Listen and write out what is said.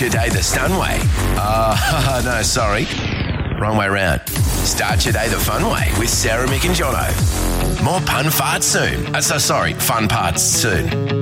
your day the stun way. No, sorry. Wrong way round. Start your day the fun way with Sarah, Mick and Jono. More pun farts soon. Fun parts soon.